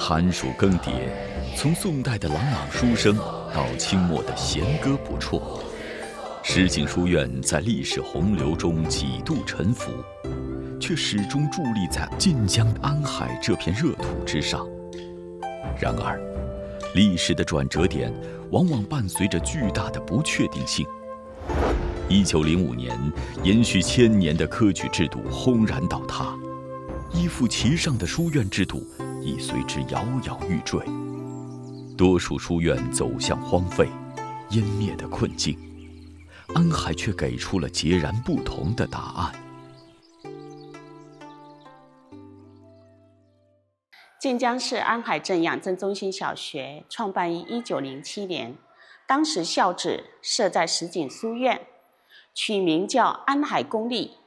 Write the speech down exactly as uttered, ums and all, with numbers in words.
寒暑更迭，从宋代的朗朗书声到清末的弦歌不辍，石井书院在历史洪流中几度沉浮，却始终伫立在晋江安海这片热土之上。然而，历史的转折点往往伴随着巨大的不确定性。一九零五年，延续千年的科举制度轰然倒塌，依附其上的书院制度亦随之摇摇欲坠，多数书院走向荒废、湮灭的困境。安海却给出了截然不同的答案。 晋江市安海镇养正中心小学创办于一九零七年，当时校址设在石井书院，取名叫安海公立